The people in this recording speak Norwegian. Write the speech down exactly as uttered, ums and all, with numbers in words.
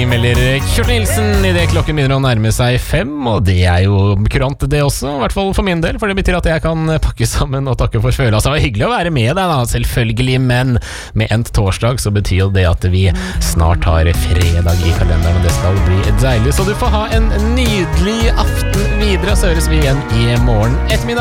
Melder Kjort Nilsen I det klokken begynner å nærme seg fem, og det er jo kurant det også, I hvert fall for min del, for det betyr at jeg kan pakke sammen og takke for følelse. Det var hyggelig å være med deg da, selvfølgelig, men med en torsdag så betyr det at vi snart har fredag I kalenderen, og det skal bli deilig. Så du får ha en nydelig aften videre, så høres vi igjen I morgen ettermiddag.